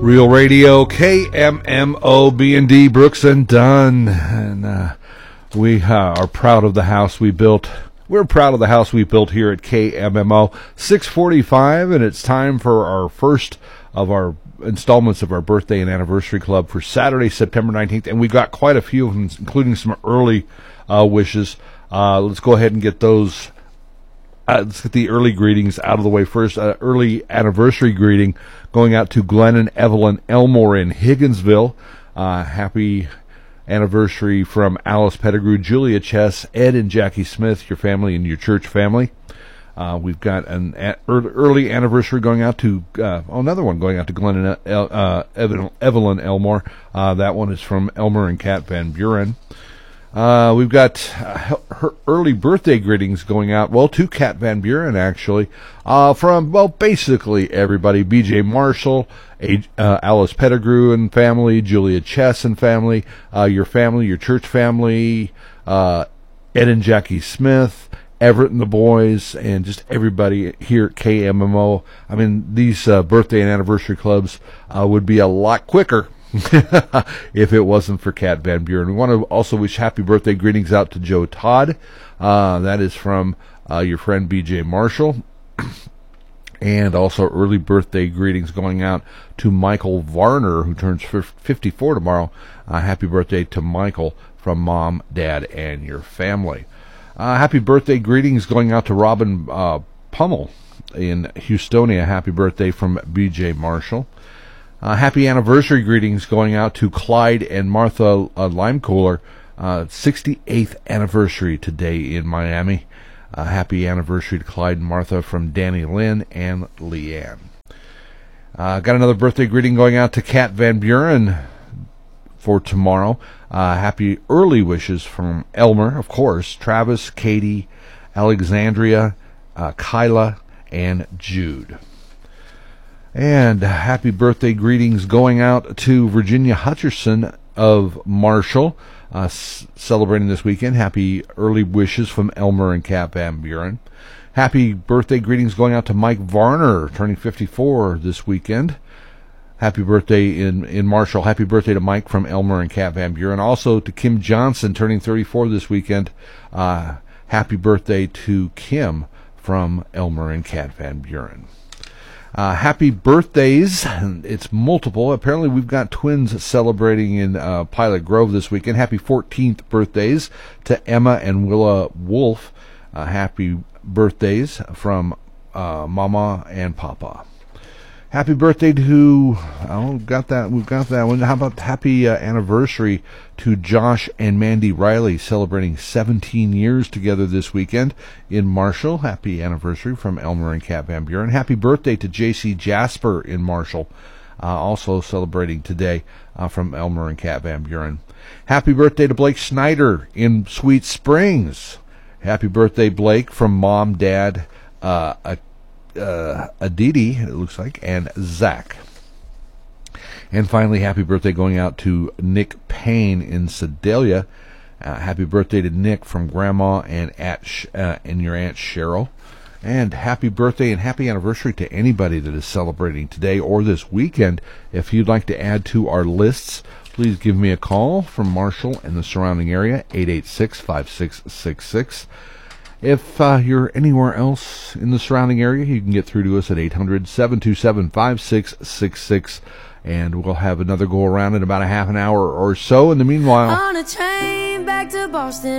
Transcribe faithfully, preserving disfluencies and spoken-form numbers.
Real Radio, K M M O, B and D, Brooks and Dunn. And uh, we uh, are proud of the house we built. We're proud of the house we built here at K M M O. six forty-five, and it's time for our first of our installments of our birthday and anniversary club for Saturday, September nineteenth. And we've got quite a few of them, including some early uh, wishes. Uh, let's go ahead and get those. Uh, let's get the early greetings out of the way first. Uh, early anniversary greeting going out to Glenn and Evelyn Elmore in Higginsville. Uh, happy anniversary from Alice Pettigrew, Julia Chess, Ed and Jackie Smith, your family and your church family. Uh, we've got an a- early anniversary going out to, uh, oh, another one going out to Glenn and El- uh, Evelyn, Evelyn Elmore. Uh, that one is from Elmer and Kat Van Buren. Uh, we've got uh, her early birthday greetings going out, well, to Kat Van Buren, actually, uh, from, well, basically everybody. B J Marshall, A- uh, Alice Pettigrew and family, Julia Chess and family, uh, your family, your church family, uh, Ed and Jackie Smith, Everett and the boys, and just everybody here at K M M O. I mean, these uh, birthday and anniversary clubs uh, would be a lot quicker if it wasn't for Kat Van Buren. We want to also wish happy birthday greetings out to Joe Todd. Uh, that is from uh, your friend B J Marshall. And also early birthday greetings going out to Michael Varner, who turns fifty-four tomorrow. Uh, happy birthday to Michael from Mom, Dad, and your family. Uh, happy birthday greetings going out to Robin uh, Pummel in Houstonia. Happy birthday from B J Marshall. Uh, happy anniversary greetings going out to Clyde and Martha uh, Limecooler. Uh, sixty-eighth anniversary today in Miami. Uh, happy anniversary to Clyde and Martha from Danny Lynn and Leanne. Uh, got another birthday greeting going out to Kat Van Buren for tomorrow. Uh, happy early wishes from Elmer, of course, Travis, Katie, Alexandria, uh, Kyla, and Jude. And happy birthday greetings going out to Virginia Hutcherson of Marshall, uh, s- celebrating this weekend. Happy early wishes from Elmer and Kat Van Buren. Happy birthday greetings going out to Mike Varner, turning fifty-four this weekend. Happy birthday in, in Marshall. Happy birthday to Mike from Elmer and Kat Van Buren. Also to Kim Johnson, turning thirty-four this weekend. Uh, happy birthday to Kim from Elmer and Kat Van Buren. Uh, happy birthdays. It's multiple. Apparently we've got twins celebrating in uh, Pilot Grove this weekend. Happy fourteenth birthdays to Emma and Willa Wolf. Uh, happy birthdays from uh, Mama and Papa. Happy birthday to, oh, got that, we've got that one. How about happy uh, anniversary to Josh and Mandy Riley, celebrating seventeen years together this weekend in Marshall. Happy anniversary from Elmer and Kat Van Buren. Happy birthday to J C Jasper in Marshall, uh, also celebrating today uh, from Elmer and Kat Van Buren. Happy birthday to Blake Snyder in Sweet Springs. Happy birthday, Blake, from Mom, Dad, uh, a Uh, Aditi, it looks like, and Zach. And finally, happy birthday going out to Nick Payne in Sedalia. Uh, happy birthday to Nick from Grandma and at Sh- uh, and your Aunt Cheryl. And happy birthday and happy anniversary to anybody that is celebrating today or this weekend. If you'd like to add to our lists, please give me a call from Marshall and the surrounding area, eight eight six, five six six six. If uh, you're anywhere else in the surrounding area, you can get through to us at eight hundred, seven two seven, five six six six, and we'll have another go around in about a half an hour or so. In the meanwhile, on a train back to Boston.